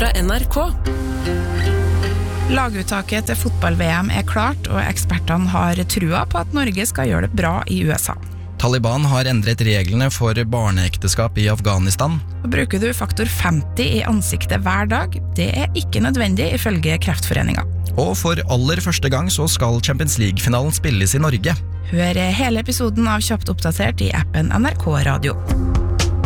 fra NRK. Laguttaket til fotball-VM klart, og ekspertene har trua på at Norge skal gjøre det bra i USA. Taliban har endret reglene for barneekteskap i Afghanistan. Bruker du faktor 50 i ansiktet hver dag? Det ikke nødvendig ifølge Kreftforeningen. Og for aller første gang så skal Champions League-finalen spilles i Norge. Hør hele episoden av Kjapt oppdatert i appen NRK Radio.